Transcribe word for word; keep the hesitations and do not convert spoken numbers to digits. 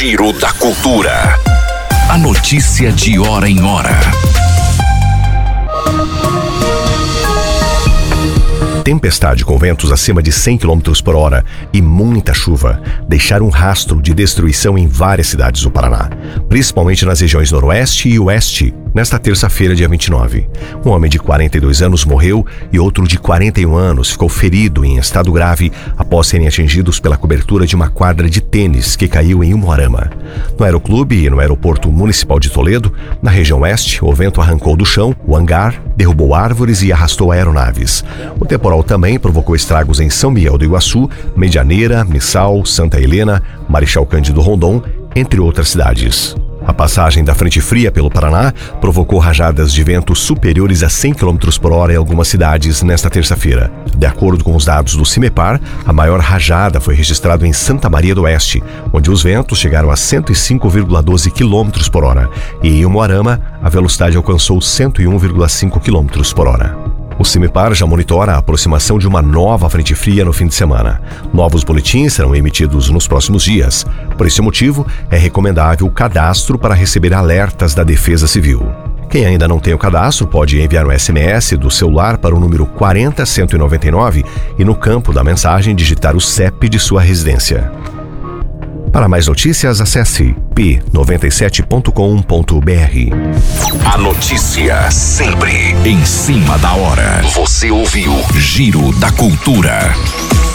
Giro da Cultura. A notícia de hora em hora. Tempestade com ventos acima de cem quilômetros por hora e muita chuva deixaram um rastro de destruição em várias cidades do Paraná, principalmente nas regiões noroeste e oeste, nesta terça-feira, dia vinte e nove. Um homem de quarenta e dois anos morreu e outro de quarenta e um anos ficou ferido em estado grave após serem atingidos pela cobertura de uma quadra de tênis que caiu em Umuarama. No aeroclube e no aeroporto municipal de Toledo, na região oeste, o vento arrancou do chão o hangar, derrubou árvores e arrastou aeronaves. O temporal também provocou estragos em São Miguel do Iguaçu, Medianeira, Missal, Santa Helena, Marechal Cândido Rondon, entre outras cidades. A passagem da frente fria pelo Paraná provocou rajadas de vento superiores a cem quilômetros por hora em algumas cidades nesta terça-feira. De acordo com os dados do CIMEPAR, a maior rajada foi registrada em Santa Maria do Oeste, onde os ventos chegaram a cento e cinco vírgula doze quilômetros por hora, e em Umuarama a velocidade alcançou cento e um vírgula cinco quilômetros por hora. O CIMEPAR já monitora a aproximação de uma nova frente fria no fim de semana. Novos boletins serão emitidos nos próximos dias. Por esse motivo, é recomendável o cadastro para receber alertas da Defesa Civil. Quem ainda não tem o cadastro pode enviar um S M S do celular para o número quarenta cento e noventa e nove e no campo da mensagem digitar o C E P de sua residência. Para mais notícias, acesse p noventa e sete ponto com ponto b r. A notícia sempre em cima da hora. Você ouviu Giro da Cultura.